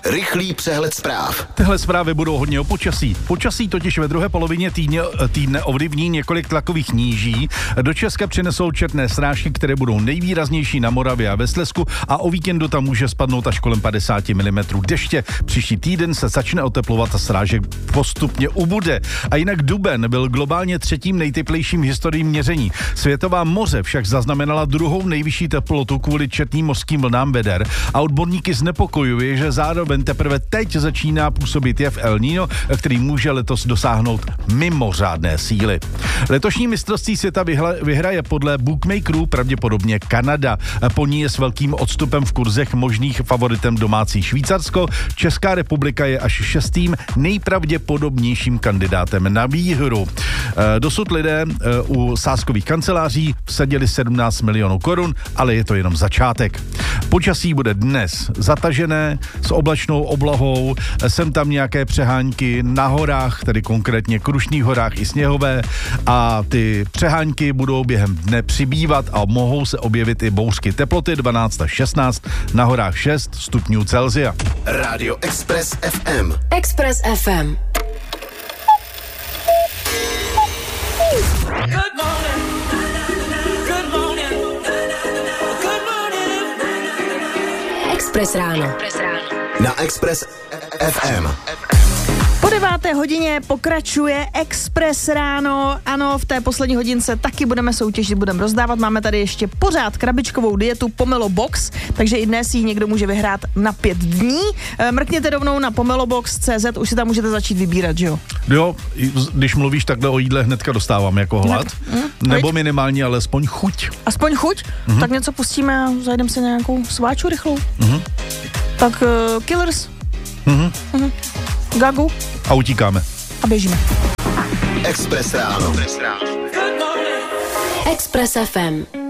Rychlý přehled zpráv. Tyhle zprávy budou hodně o počasí. Počasí totiž ve druhé polovině týdne ovlivní několik tlakových níží. Do Česka přinesou četné srážky, které budou nejvýraznější na Moravě a ve Slezsku a o víkendu tam může spadnout až kolem 50 mm deště. Příští týden se začne oteplovat a srážek postupně ubude. A jinak duben byl globálně třetím nejteplejším v historii měření. Světová moře však zaznamenala druhou nejvyšší teplotu kvůli četným mořským vlnám veder a odborníky znepokojuje, že zároveň teprve teď začíná působit jev El Niño, který může letos dosáhnout mimořádné síly. Letošní mistrovství světa vyhraje podle bookmakerů pravděpodobně Kanada. Po ní je s velkým odstupem v kurzech možných favoritem domácí Švýcarsko. Česká republika je až šestým nejpravděpodobnějším kandidátem na výhru. Dosud lidé u sázkových kanceláří vsadili 17 milionů korun, ale je to jenom začátek. Počasí bude dnes zatažené s oblačnou oblohou, sem tam nějaké přehánky na horách, tedy konkrétně Krušných horách i sněhové, a ty přehánky budou během dne přibývat a mohou se objevit i bouřky. Teploty 12 až 16, na horách 6 stupňů Celsia. Radio Express FM. Express FM. Express ráno. Na Express FM. Po 9. hodině pokračuje Express ráno. Ano, v té poslední hodince taky budeme soutěžit, budeme rozdávat. Máme tady ještě pořád krabičkovou dietu Pomelo Box, takže i dnes ji někdo může vyhrát na 5 dní. Mrkněte rovnou na pomelobox.cz, už si tam můžete začít vybírat, že jo? Jo, když mluvíš takhle o jídle, hnedka dostávám jako hlad. Nebo minimálně alespoň chuť. Aspoň chuť? Tak něco pustíme a zajdeme se nějakou sváču rychlou. Tak Killers. Gagu. A utíkáme. A běžíme. Express ráno. Express FM.